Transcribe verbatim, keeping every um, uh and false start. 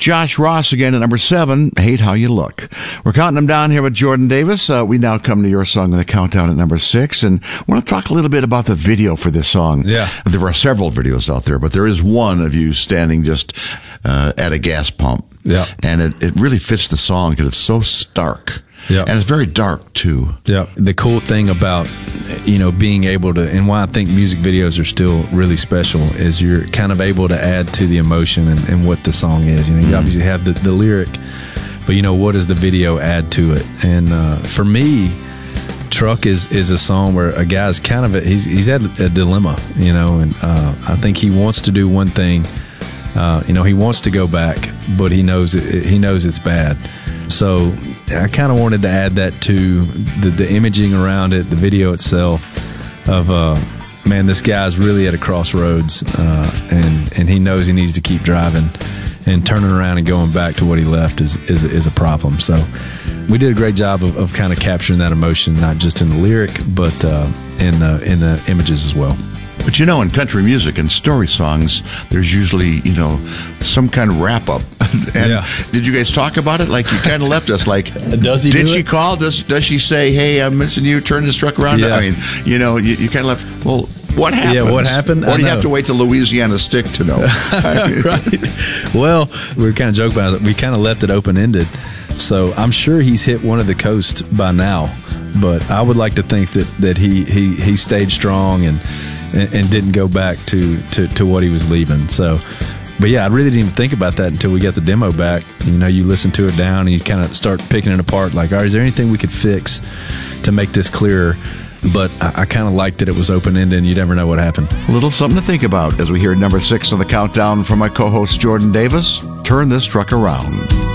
Josh Ross again at number seven, Hate How You Look. We're counting them down here with Jordan Davis. Uh, we now come to your song in the countdown at number six, and I want to talk a little bit about the video for this song. Yeah. There are several videos out there, but there is one of you standing just uh, at a gas pump. Yeah. And it, it really fits the song because it's so stark. Yeah. And it's very dark, too. Yeah. The cool thing about, you know, being able to, and why I think music videos are still really special, is you're kind of able to add to the emotion and, and what the song is. You know, you mm. obviously have the, the lyric, but, you know, what does the video add to it? And uh, for me, Truck is, is a song where a guy's kind of, a, he's, he's at a dilemma, you know, and uh, I think he wants to do one thing. Uh, you know, he wants to go back, but he knows it, he knows it's bad. So I kind of wanted to add that to the, the imaging around it, the video itself of, uh, man, this guy's really at a crossroads, uh, and, and he knows he needs to keep driving, and turning around and going back to what he left is, is, is a problem. So we did a great job of, of kind of capturing that emotion, not just in the lyric, but uh, in, the, in the images as well. But, you know, in country music and story songs, there's usually, you know, some kind of wrap-up. And yeah. Did you guys talk about it? Like, you kind of left us like, does he did do she it? call? Does does she say, hey, I'm missing you, turn this truck around? Yeah. I mean, you know, you, you kind of left, well, what happened? Yeah, what happened? Or I do you know. have to wait till Louisiana Stick to know? Right. Well, we were kind of joking about it. We kind of left it open-ended. So I'm sure he's hit one of the coasts by now. But I would like to think that, that he, he, he stayed strong and, and, and didn't go back to, to, to what he was leaving. So, but yeah, I really didn't even think about that until we got the demo back. You know, you listen to it down and you kind of start picking it apart. Like, all right, is there anything we could fix to make this clearer? But I, I kind of liked that it was open-ended and you never know what happened. A little something to think about as we hear number six on the countdown from my co-host Jordan Davis. Turn This Truck Around.